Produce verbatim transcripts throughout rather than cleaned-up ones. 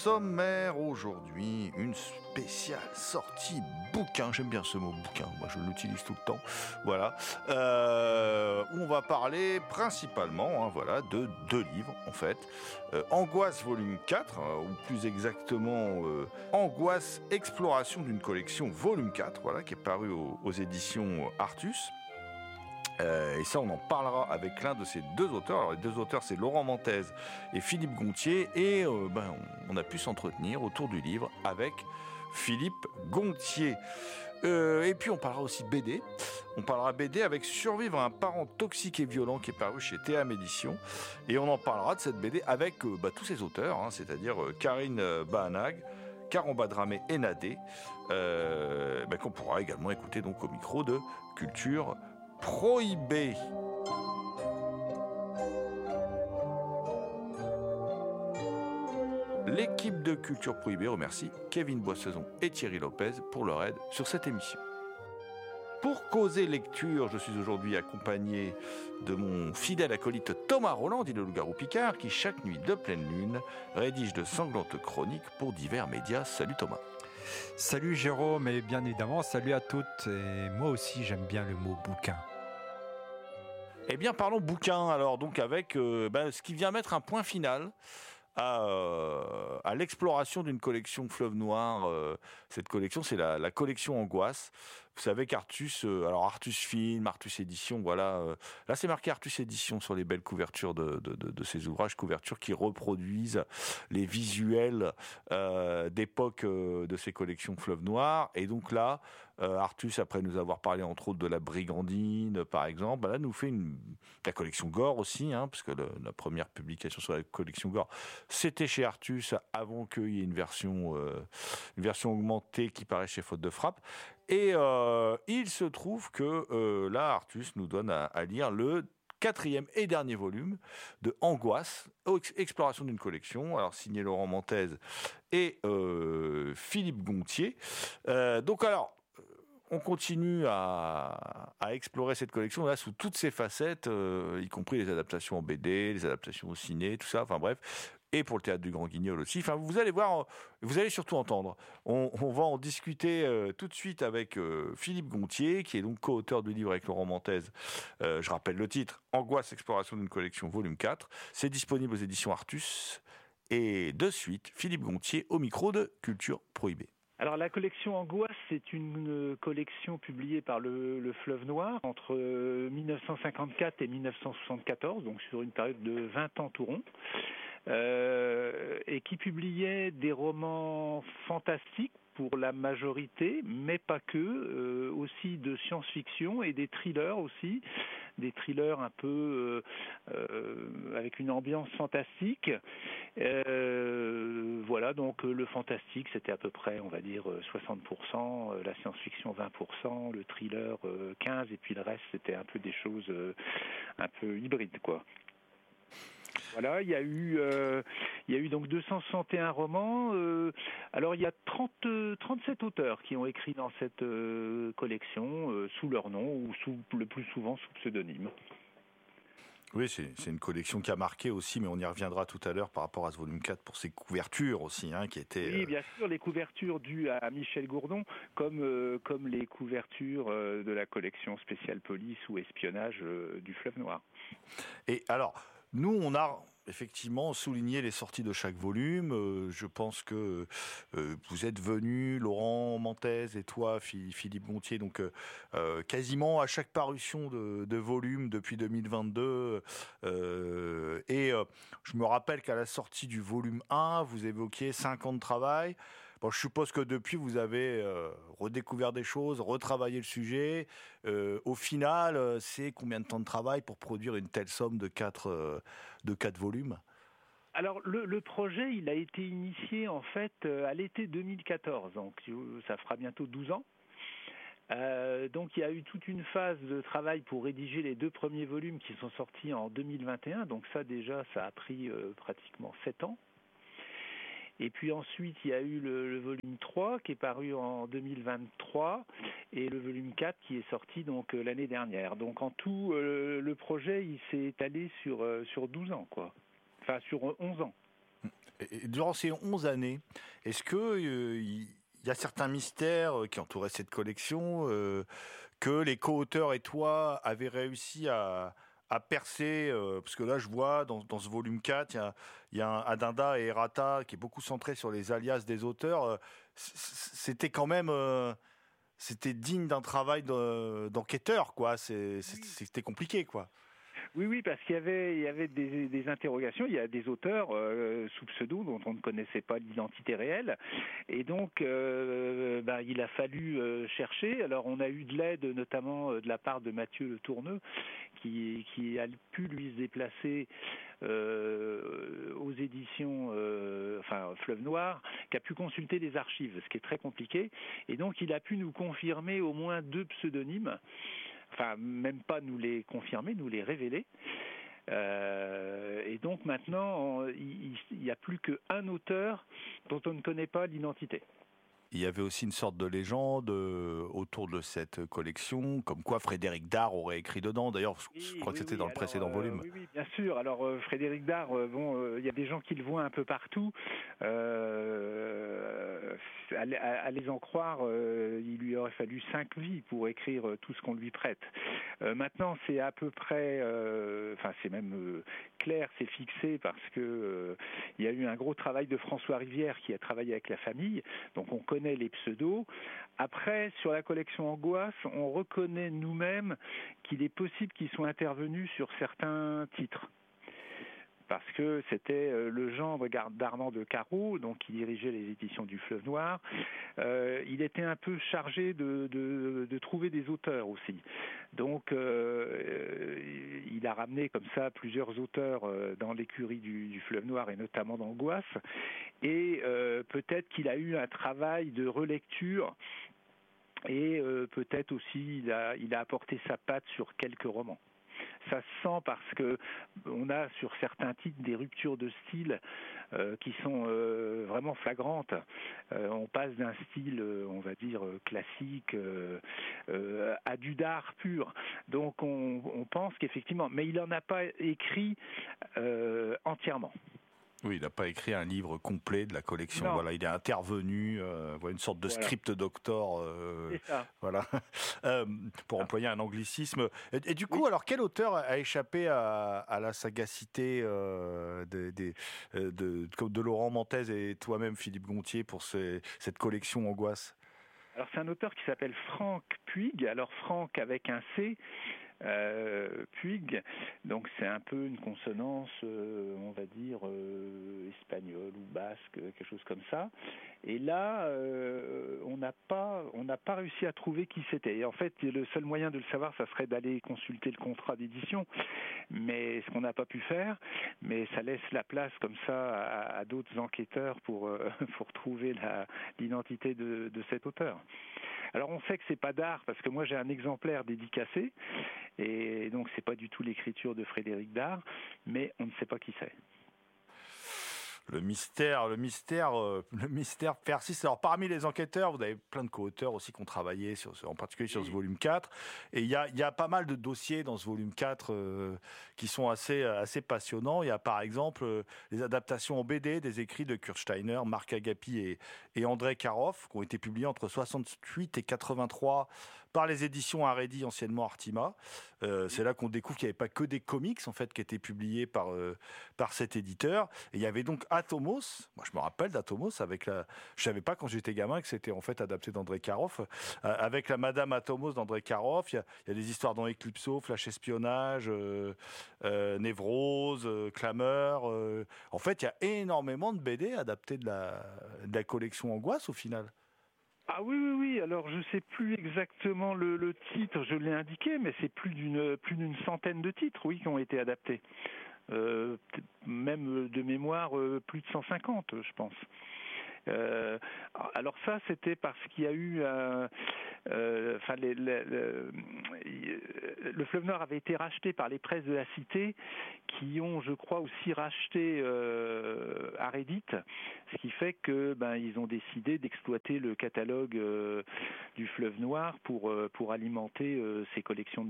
Sommaire aujourd'hui, une spéciale sortie bouquin. J'aime bien ce mot bouquin, moi je l'utilise tout le temps. Voilà, euh, où on va parler principalement, hein, voilà, de deux livres en fait. Euh, Angoisse volume quatre, euh, ou plus exactement euh, Angoisse exploration d'une collection volume quatre, voilà, qui est paru aux, aux éditions Artus. Euh, et ça, on en parlera avec l'un de ces deux auteurs. Alors, les deux auteurs, c'est Laurent Mantez et Philippe Gontier. Et euh, ben, on a pu s'entretenir autour du livre avec Philippe Gontier. Euh, et puis, on parlera aussi B D. On parlera B D avec Survivre à un parent toxique et violent qui est paru chez T A M Éditions. Et on en parlera de cette B D avec euh, bah, tous ses auteurs, hein, c'est-à-dire euh, Karine euh, Bahanag, Caron Badramé et Nadé, euh, bah, qu'on pourra également écouter donc au micro de Culture Prohibé. L'équipe de Culture Prohibée remercie Kevin Boissezon et Thierry Lopez pour leur aide sur cette émission. Pour causer lecture, je suis aujourd'hui accompagné de mon fidèle acolyte Thomas Roland, dit le loup-garou Picard, qui chaque nuit de pleine lune rédige de sanglantes chroniques pour divers médias. Salut Thomas. Salut Jérôme, et bien évidemment, salut à toutes. Et moi aussi, j'aime bien le mot bouquin. Eh bien, parlons bouquin, alors, donc avec euh, ben, ce qui vient mettre un point final à, euh, à l'exploration d'une collection Fleuve Noir. Euh, cette collection, c'est la, la collection Angoisse. Vous savez qu'Artus, euh, alors Artus Film, Artus Édition, voilà. Euh, là, c'est marqué Artus Édition sur les belles couvertures de, de, de, de ces ouvrages, couvertures qui reproduisent les visuels euh, d'époque euh, de ces collections Fleuve Noir. Et donc là, euh, Artus, après nous avoir parlé entre autres de la Brigandine, par exemple, bah là, nous fait une la collection Gore aussi, hein, parce que le, la première publication sur la collection Gore, c'était chez Artus avant qu'il y ait une version, euh, une version augmentée qui paraît chez Faute de Frappe. Et euh, il se trouve que euh, là, Artus nous donne à, à lire le quatrième et dernier volume de Angoisse, exploration d'une collection, alors signé Laurent Mantez et euh, Philippe Gontier. Euh, donc alors, on continue à, à explorer cette collection là sous toutes ses facettes, euh, y compris les adaptations en B D, les adaptations au ciné, tout ça. Enfin bref. Et pour le théâtre du Grand Guignol aussi. Enfin, vous allez voir, vous allez surtout entendre. On, on va en discuter euh, tout de suite avec euh, Philippe Gontier, qui est donc co-auteur du livre avec Laurent Mantez. Euh, je rappelle le titre, Angoisse, exploration d'une collection, volume quatre. C'est disponible aux éditions Artus. Et de suite, Philippe Gontier au micro de Culture Prohibée. Alors la collection Angoisse, c'est une collection publiée par le, le Fleuve Noir entre dix-neuf cent cinquante-quatre et dix-neuf cent soixante-quatorze, donc sur une période de vingt ans tout rond. Euh, et qui publiait des romans fantastiques pour la majorité, mais pas que, euh, aussi de science-fiction et des thrillers aussi, des thrillers un peu euh, euh, avec une ambiance fantastique. Euh, voilà, donc le fantastique c'était à peu près, on va dire, soixante pour cent, la science-fiction vingt pour cent, le thriller quinze pour cent, et puis le reste c'était un peu des choses euh, un peu hybrides, quoi. Voilà, il y a eu, euh, il y a eu donc deux cent soixante et un romans. Euh, alors il y a trente, trente-sept auteurs qui ont écrit dans cette euh, collection euh, sous leur nom ou sous, le plus souvent sous pseudonyme. Oui, c'est, c'est une collection qui a marqué aussi, mais on y reviendra tout à l'heure par rapport à ce volume quatre pour ses couvertures aussi, hein, qui étaient... Oui, bien sûr, les couvertures dues à Michel Gourdon, comme, euh, comme les couvertures euh, de la collection spéciale police ou espionnage euh, du Fleuve Noir. Et alors, nous, on a effectivement souligné les sorties de chaque volume. Euh, je pense que euh, vous êtes venus, Laurent Mantez et toi, Philippe Gontier, donc euh, euh, quasiment à chaque parution de, de volume depuis deux mille vingt-deux. Euh, et euh, je me rappelle qu'à la sortie du volume un, vous évoquiez cinq ans de travail. Bon, je suppose que depuis, vous avez euh, redécouvert des choses, retravaillé le sujet. Euh, au final, euh, c'est combien de temps de travail pour produire une telle somme de quatre, euh, de quatre volumes ? Alors le, le projet, il a été initié en fait euh, à l'été deux mille quatorze, donc ça fera bientôt douze ans. Euh, donc il y a eu toute une phase de travail pour rédiger les deux premiers volumes qui sont sortis en deux mille vingt et un, donc ça déjà, ça a pris euh, pratiquement sept ans. Et puis ensuite, il y a eu le, le volume trois qui est paru en deux mille vingt-trois et le volume quatre qui est sorti donc euh, l'année dernière. Donc en tout, euh, le projet il s'est étalé sur, euh, sur douze ans, quoi. Enfin, sur onze ans. Et durant ces onze années, est-ce que euh, il y a certains mystères qui entouraient cette collection euh, que les co-auteurs et toi avez réussi à, à percer euh, parce que là, je vois dans, dans ce volume quatre, il y a, il y a un Adinda et Errata qui est beaucoup centré sur les alias des auteurs. Euh, C'était quand même... euh, c'était digne d'un travail de- d'enquêteur, quoi. C'est- c'est- C'était compliqué, quoi. Oui, oui, parce qu'il y avait, il y avait des, des interrogations. Il y a des auteurs euh, sous pseudo dont on ne connaissait pas l'identité réelle, et donc euh, ben, il a fallu euh, chercher. Alors, on a eu de l'aide, notamment euh, de la part de Mathieu Le Tourneux, qui, qui a pu lui se déplacer euh, aux éditions, euh, enfin Fleuve Noir, qui a pu consulter les archives, ce qui est très compliqué, et donc il a pu nous confirmer au moins deux pseudonymes. Enfin, même pas nous les confirmer, nous les révéler. Euh, et donc maintenant, il n'y a plus qu'un auteur dont on ne connaît pas l'identité. Il y avait aussi une sorte de légende euh, autour de cette collection, comme quoi Frédéric Dard aurait écrit dedans. D'ailleurs, je Oui, crois que oui, c'était oui. dans le Alors, précédent euh, volume. Oui, oui, bien sûr. Alors euh, Frédéric Dard, euh, bon, euh, il y a des gens qui le voient un peu partout. Euh, à, à- à les en croire, euh, il lui aurait fallu cinq vies pour écrire euh, tout ce qu'on lui prête. Euh, maintenant, c'est à peu près, euh, enfin, c'est même euh, clair, c'est fixé parce que euh, il y a eu un gros travail de François Rivière qui a travaillé avec la famille. Donc, on connaît les pseudos. Après, sur la collection Angoisse, on reconnaît nous-mêmes qu'il est possible qu'ils soient intervenus sur certains titres. Parce que c'était le gendre d'Armand de Carreau, donc qui dirigeait les éditions du Fleuve Noir. Euh, il était un peu chargé de, de, de trouver des auteurs aussi. Donc, euh, il a ramené comme ça plusieurs auteurs dans l'écurie du, du Fleuve Noir et notamment d'Angoisse. Et euh, peut-être qu'il a eu un travail de relecture et euh, peut-être aussi il a, il a apporté sa patte sur quelques romans. Ça se sent parce que on a sur certains titres des ruptures de style euh, qui sont euh, vraiment flagrantes. Euh, on passe d'un style, euh, on va dire, classique euh, euh, à du Dard pur. Donc on, on pense qu'effectivement, mais il n'en a pas écrit euh, entièrement. Oui, il n'a pas écrit un livre complet de la collection. Non. Voilà, il est intervenu, euh, voilà, une sorte de Voilà. script doctor, euh, C'est ça. voilà, euh, pour Ah. employer un anglicisme. Et, et du coup, Oui. alors quel auteur a échappé à, à la sagacité euh, de, de, de, de, de Laurent Manthès et toi-même, Philippe Gontier, pour ces, cette collection Angoisse? Alors c'est un auteur qui s'appelle Franck Puig. Alors Franck avec un C. Euh, Puig, donc c'est un peu une consonance, euh, on va dire, euh, espagnole ou basque, quelque chose comme ça. Et là, euh, on n'a pas, on n'a pas réussi à trouver qui c'était. Et en fait, le seul moyen de le savoir, ça serait d'aller consulter le contrat d'édition, mais ce qu'on n'a pas pu faire. Mais ça laisse la place comme ça à, à d'autres enquêteurs pour euh, pour trouver la, l'identité de, de cet auteur. Alors on sait que c'est pas Dard parce que moi j'ai un exemplaire dédicacé et donc c'est pas du tout l'écriture de Frédéric Dard, mais on ne sait pas qui c'est. Le mystère, le mystère, euh, le mystère persiste. Alors parmi les enquêteurs, vous avez plein de co-auteurs aussi qui ont travaillé, sur ce, en particulier sur ce volume quatre. Et il y a, il y a pas mal de dossiers dans ce volume quatre euh, qui sont assez, assez passionnants. Il y a par exemple euh, les adaptations en B D des écrits de Kurt Steiner, Marc Agapi et, et André Karoff, qui ont été publiés entre soixante-huit et quatre-vingt-trois par les éditions Haredi, anciennement Artima. Euh, c'est là qu'on découvre qu'il n'y avait pas que des comics en fait qui étaient publiés par euh, par cet éditeur. Et il y avait donc Atomos. Moi, je me rappelle d'Atomos avec la. Je savais pas quand j'étais gamin que c'était en fait adapté d'André Karoff. Euh, avec la Madame Atomos d'André Karoff. Il y a, il y a des histoires dans Eclipso, Flash Espionnage, euh, euh, Névrose, euh, Clameur. Euh. En fait, il y a énormément de B D adaptés de la de la collection Angoisse au final. Ah oui, oui, oui. Alors, je ne sais plus exactement le, le titre, je l'ai indiqué, mais c'est plus d'une plus d'une centaine de titres, oui, qui ont été adaptés. Euh, même de mémoire, euh, plus de cent cinquante, je pense. Euh, alors ça, c'était parce qu'il y a eu, euh, euh, enfin, les, les, le, le Fleuve Noir avait été racheté par les presses de la Cité, qui ont, je crois, aussi racheté euh, Haredi, ce qui fait que ben ils ont décidé d'exploiter le catalogue euh, du Fleuve Noir pour euh, pour alimenter euh, ces collections de B D.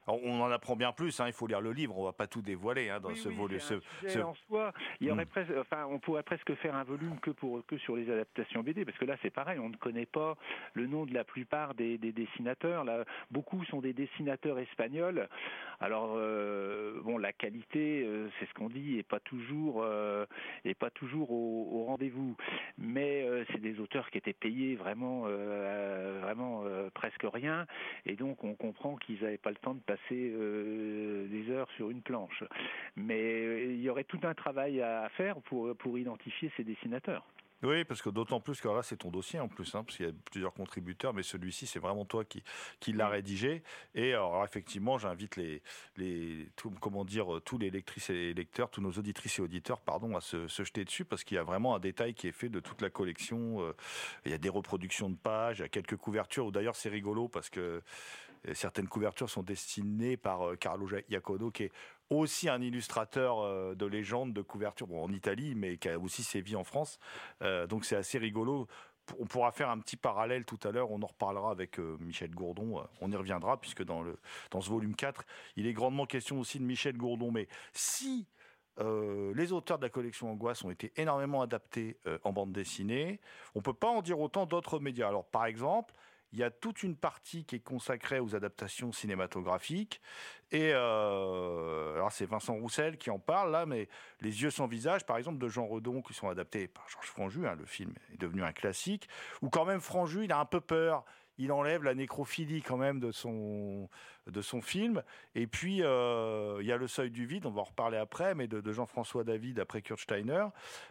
On en apprend bien plus, hein, il faut lire le livre, on ne va pas tout dévoiler hein, dans oui, ce oui, volume. Ce, ce... en soi, il y aurait mmh. presque, enfin, on pourrait presque faire un volume que, pour, que sur les adaptations B D, parce que là c'est pareil, on ne connaît pas le nom de la plupart des, des dessinateurs. Là, beaucoup sont des dessinateurs espagnols. Alors, euh, bon, la qualité, euh, c'est ce qu'on dit, n'est pas toujours, euh, est pas toujours au, au rendez-vous. Mais euh, c'est des auteurs qui étaient payés vraiment, euh, vraiment euh, presque rien, et donc on comprend qu'ils n'avaient pas le temps de passer euh, des heures sur une planche. Mais euh, il y aurait tout un travail à faire pour, pour identifier ces dessinateurs. Oui, parce que d'autant plus que là, c'est ton dossier en plus, hein, parce qu'il y a plusieurs contributeurs, mais celui-ci, c'est vraiment toi qui, qui l'a rédigé. Et alors, effectivement, j'invite les, les tout, comment dire, tous les lectrices et lecteurs, tous nos auditrices et auditeurs, pardon, à se, se jeter dessus, parce qu'il y a vraiment un détail qui est fait de toute la collection. Euh, il y a des reproductions de pages, il y a quelques couvertures, ou d'ailleurs, c'est rigolo, parce que certaines couvertures sont dessinées par euh, Carlo Iacono, qui est aussi un illustrateur euh, de légende de couverture, bon, en Italie, mais qui a aussi sévi en France. Euh, donc c'est assez rigolo. On pourra faire un petit parallèle tout à l'heure, on en reparlera avec euh, Michel Gourdon, euh, on y reviendra, puisque dans, le, dans ce volume quatre, il est grandement question aussi de Michel Gourdon. Mais si euh, les auteurs de la collection Angoisse ont été énormément adaptés euh, en bande dessinée, on ne peut pas en dire autant d'autres médias. Alors par exemple, il y a toute une partie qui est consacrée aux adaptations cinématographiques. Et euh, alors c'est Vincent Roussel qui en parle là, mais Les Yeux sans visage, par exemple, de Jean Redon, qui sont adaptés par Georges Franju. Hein, le film est devenu un classique. Ou quand même Franju, il a un peu peur. Il enlève la nécrophilie quand même de son, de son film. Et puis, euh, il y a Le Seuil du vide, on va en reparler après, mais de, de Jean-François David après Kurt Steiner.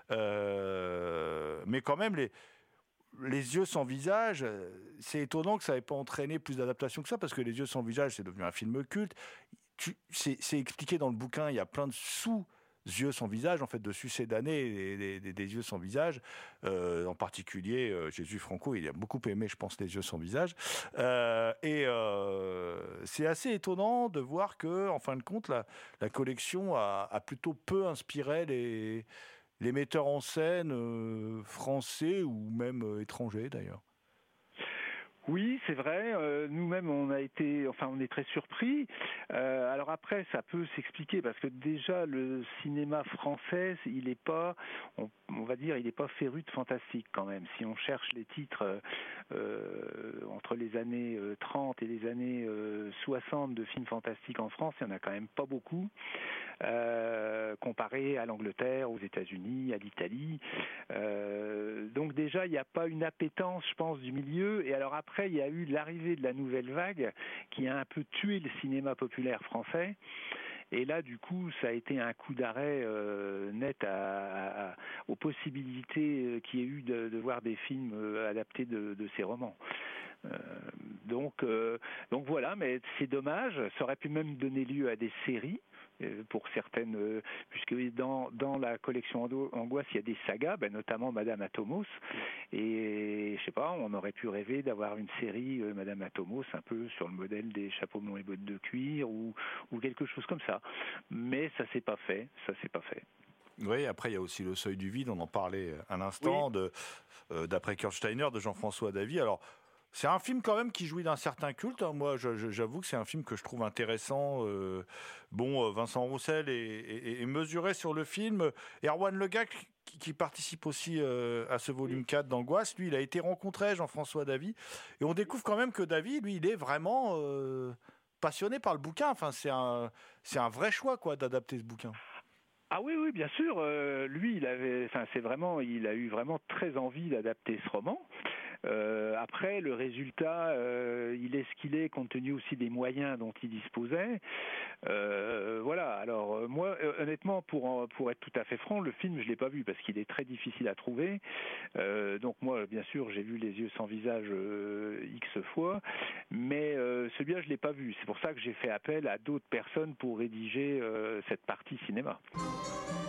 Euh, mais quand même, les... Les Yeux sans visage, c'est étonnant que ça n'ait pas entraîné plus d'adaptations que ça, parce que Les Yeux sans visage, c'est devenu un film culte. Tu, c'est, c'est expliqué dans le bouquin, il y a plein de sous-yeux sans visage, en fait, de succédanés des, des, des, des yeux sans visage. Euh, en particulier, euh, Jésus Franco, il a beaucoup aimé, je pense, Les Yeux sans visage. Euh, et euh, c'est assez étonnant de voir que, en fin de compte, la, la collection a, a plutôt peu inspiré les... les metteurs en scène euh, français ou même euh, étrangers d'ailleurs. Oui, c'est vrai. Euh, nous-mêmes, on a été, enfin, on est très surpris. Euh, alors après, ça peut s'expliquer parce que déjà le cinéma français, il n'est pas, on, on va dire, il n'est pas féru de fantastique quand même. Si on cherche les titres euh, entre les années trente et les années soixante de films fantastiques en France, il y en a quand même pas beaucoup. Euh, comparé à l'Angleterre, aux États-Unis, à l'Italie. Euh, donc déjà, il n'y a pas une appétence, je pense, du milieu. Et alors après, il y a eu l'arrivée de la nouvelle vague qui a un peu tué le cinéma populaire français. Et là, du coup, ça a été un coup d'arrêt euh, net à, à, aux possibilités qu'il y ait eu de, de voir des films adaptés de, de ces romans. Euh, donc, euh, donc voilà, mais c'est dommage. Ça aurait pu même donner lieu à des séries. Pour certaines, euh, puisque dans, dans la collection Angoisse, il y a des sagas, ben notamment Madame Atomos, et je sais pas, on aurait pu rêver d'avoir une série euh, Madame Atomos, un peu sur le modèle des chapeaux melons et bottes de cuir, ou, ou quelque chose comme ça. Mais ça s'est pas fait, ça s'est pas fait. Oui, après il y a aussi Le Seuil du vide, on en parlait un instant, oui. de, euh, d'après Kurt Steiner, de Jean-François Davy. Alors, c'est un film quand même qui jouit d'un certain culte. Moi, je, je, j'avoue que c'est un film que je trouve intéressant. Euh, bon, Vincent Roussel est, est, est mesuré sur le film. Erwan Legac, qui, qui participe aussi euh, à ce volume quatre d'Angoisse, lui, il a été rencontré, Jean-François Davy. Et on découvre quand même que Davy, lui, il est vraiment euh, passionné par le bouquin. Enfin, c'est un, c'est un vrai choix, quoi, d'adapter ce bouquin. Ah oui, oui, bien sûr. Euh, lui, il avait, enfin, c'est vraiment, il a eu vraiment très envie d'adapter ce roman. Euh, après, le résultat, euh, il est ce qu'il est, compte tenu aussi des moyens dont il disposait. Euh, voilà. Alors euh, moi, honnêtement, pour pour être tout à fait franc, le film, je l'ai pas vu parce qu'il est très difficile à trouver. Euh, donc moi, bien sûr, j'ai vu Les Yeux sans visage euh, X fois, mais euh, celui-là, je l'ai pas vu. C'est pour ça que j'ai fait appel à d'autres personnes pour rédiger euh, cette partie cinéma.